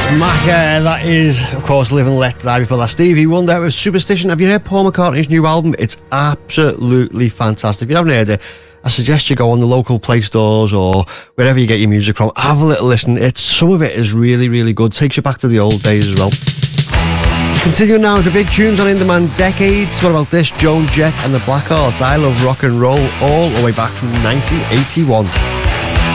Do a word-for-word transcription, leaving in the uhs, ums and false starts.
Macca, that is, of course, Live and Let Die. Before that, Stevie Wonder with Superstition. Have you heard Paul McCartney's new album? It's absolutely fantastic. If you haven't heard it, I suggest you go on the local Play stores or wherever you get your music from. Have a little listen. It's some of it is really, really good. Takes you back to the old days as well. Continuing now with the big tunes on In Demand Decades. What about this? Joan Jett and the Blackhearts. I Love Rock and Roll, all the way back from nineteen eighty-one.